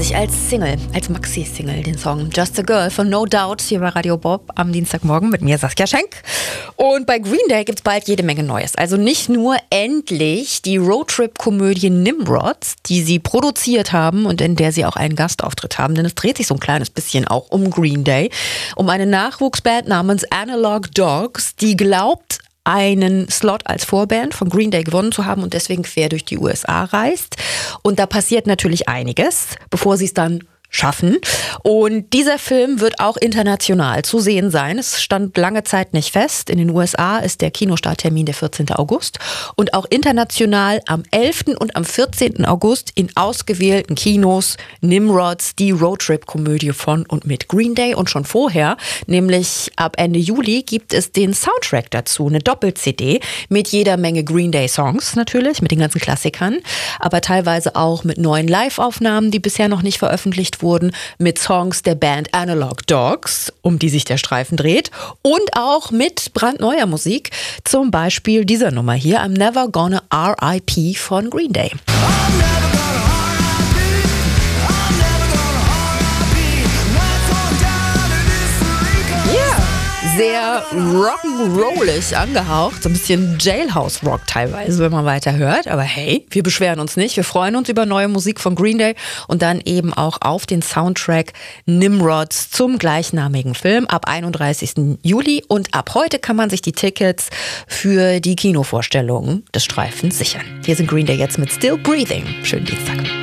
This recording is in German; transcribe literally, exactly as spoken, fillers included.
sich als Single, als Maxi-Single, den Song Just a Girl von No Doubt hier bei Radio Bob am Dienstagmorgen mit mir, Saskia Schenk. Und bei Green Day gibt's bald jede Menge Neues. Also nicht nur endlich die Roadtrip-Komödie Nimrod, die sie produziert haben und in der sie auch einen Gastauftritt haben, denn es dreht sich so ein kleines bisschen auch um Green Day, um eine Nachwuchsband namens Analog Dogs, die glaubt, einen Slot als Vorband von Green Day gewonnen zu haben und deswegen quer durch die U S A reist. Und da passiert natürlich einiges, bevor sie es dann schaffen. Und dieser Film wird auch international zu sehen sein. Es stand lange Zeit nicht fest. In den U S A ist der Kinostarttermin der vierzehnten August und auch international am elften und am vierzehnten August in ausgewählten Kinos Nimrods, die Roadtrip-Komödie von und mit Green Day. Und schon vorher, nämlich ab Ende Juli, gibt es den Soundtrack dazu, eine Doppel-C D mit jeder Menge Green Day-Songs natürlich, mit den ganzen Klassikern, aber teilweise auch mit neuen Live-Aufnahmen, die bisher noch nicht veröffentlicht wurden, mit Songs der Band Analog Dogs, um die sich der Streifen dreht, und auch mit brandneuer Musik, zum Beispiel dieser Nummer hier, I'm Never Gonna R I P von Green Day. Sehr rock'n'rollig angehaucht, so ein bisschen Jailhouse-Rock teilweise, wenn man weiter hört. Aber hey, wir beschweren uns nicht. Wir freuen uns über neue Musik von Green Day und dann eben auch auf den Soundtrack Nimrod zum gleichnamigen Film ab einunddreißigsten Juli. Und ab heute kann man sich die Tickets für die Kinovorstellungen des Streifens sichern. Hier sind Green Day jetzt mit Still Breathing. Schönen Dienstag.